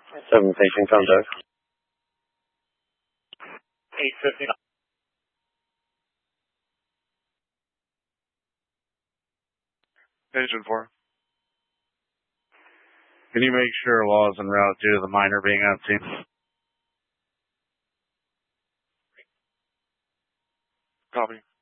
7 patient contact. 859. Patient 4. Can you make sure law is en route due to the minor being unseen? Copy.